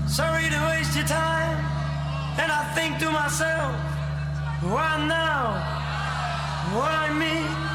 Sorry to waste your time. And I think to myself, why now? Why me?